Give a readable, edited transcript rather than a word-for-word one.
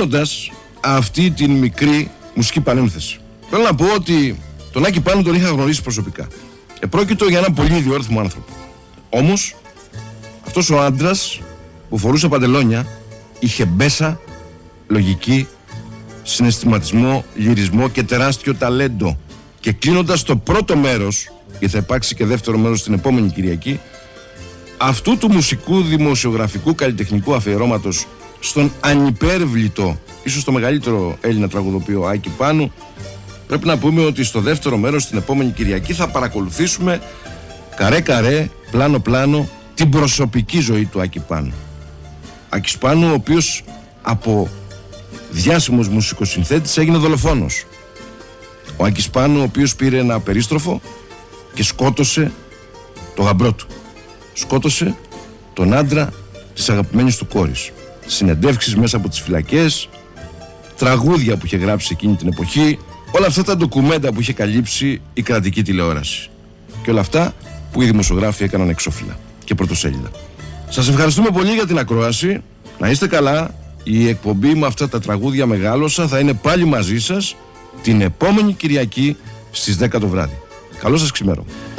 κλείνοντας αυτή την μικρή μουσική παρένθεση, θέλω να πω ότι τον Άκη Πάνου τον είχα γνωρίσει προσωπικά. Επρόκειτο για ένα πολύ ιδιόρυθμο άνθρωπο. Όμως αυτός ο άντρας που φορούσε παντελόνια είχε μπέσα, λογική, συναισθηματισμό, λυρισμό και τεράστιο ταλέντο. Και κλείνοντας το πρώτο μέρος, και θα υπάρξει και δεύτερο μέρος την επόμενη Κυριακή, αυτού του μουσικού, δημοσιογραφικού, καλλιτεχνικού αφιερώματος στον ανυπέρβλητο, ίσως το μεγαλύτερο Έλληνα τραγουδοποιό Άκη Πάνου, πρέπει να πούμε ότι στο δεύτερο μέρος την επόμενη Κυριακή θα παρακολουθήσουμε καρέ-καρέ, πλάνο-πλάνο την προσωπική ζωή του Άκη Πάνου. Άκης Πάνου, ο οποίος από διάσημος μουσικοσυνθέτης έγινε δολοφόνος. Ο Άκης Πάνου, ο οποίος πήρε ένα περίστροφο και σκότωσε το γαμπρό του. Σκότωσε τον άντρα της αγαπημένης του κόρης. Συνεντεύξεις μέσα από τις φυλακές, τραγούδια που είχε γράψει εκείνη την εποχή, όλα αυτά τα ντοκουμέντα που είχε καλύψει η κρατική τηλεόραση. Και όλα αυτά που οι δημοσιογράφοι έκαναν εξώφυλλα και πρωτοσέλιδα. Σας ευχαριστούμε πολύ για την ακρόαση. Να είστε καλά. Η εκπομπή με αυτά τα τραγούδια μεγάλωσα θα είναι πάλι μαζί σας την επόμενη Κυριακή στις 10 το βράδυ. Καλό σας ξημέρωμα.